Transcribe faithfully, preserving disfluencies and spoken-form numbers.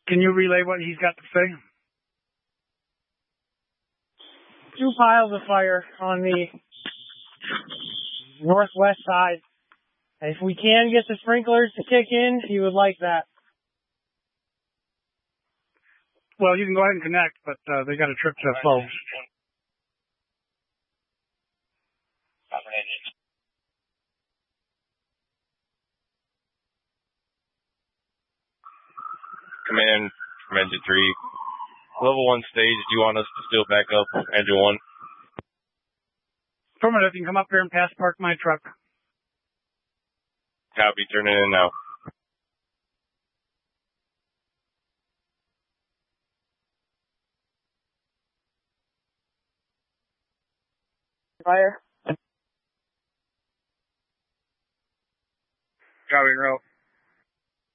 Can you relay what he's got to say? Two piles of fire on the northwest side. If we can get the sprinklers to kick in, he would like that. Well, you can go ahead and connect, but uh, they got a trip to flow. Command from engine three. Level one stage, do you want us to still back up engine one? Affirmative, you can come up here and pass park my truck. Copy, turning in now. Fire. Copy, route.